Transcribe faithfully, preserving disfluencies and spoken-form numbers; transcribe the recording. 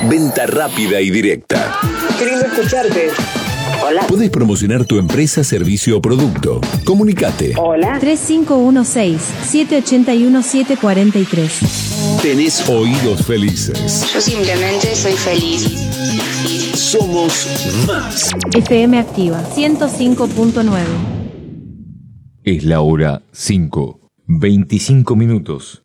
Venta rápida y directa. Qué lindo escucharte. Hola. Podés promocionar tu empresa, servicio o producto. Comunicate. Hola. tres cinco uno seis, siete ocho uno, siete cuatro tres. Tenés oídos felices. Yo simplemente soy feliz. Somos más. F M Activa ciento cinco punto nueve. Es la hora cinco, veinticinco minutos.